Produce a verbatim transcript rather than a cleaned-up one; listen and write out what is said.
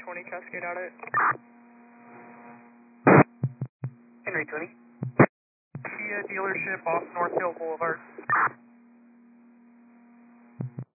twenty, Cascade out it. Henry twenty. Kia dealership off North Hill Boulevard.